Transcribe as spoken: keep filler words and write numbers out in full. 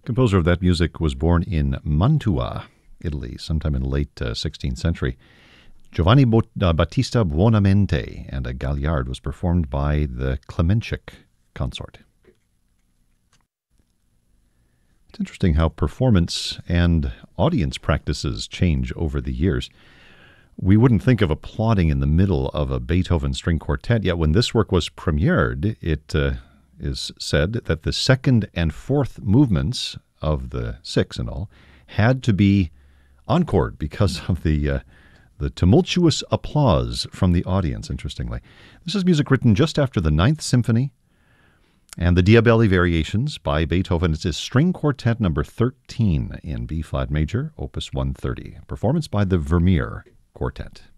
Composer of that music was born in Mantua, Italy, sometime in the late uh, sixteenth century. Giovanni Bo- uh, Battista Buonamente, and a Galliard was performed by the Klemenchik consort. It's interesting how performance and audience practices change over the years. We wouldn't think of applauding in the middle of a Beethoven string quartet, yet when this work was premiered, it uh, is said that the second and fourth movements of the six and all had to be encored because of the uh, the tumultuous applause from the audience, interestingly. This is music written just after the Ninth Symphony and the Diabelli Variations by Beethoven. It's his string quartet number thirteen in B-flat major, opus one thirty. Performance by the Vermeer Quartet.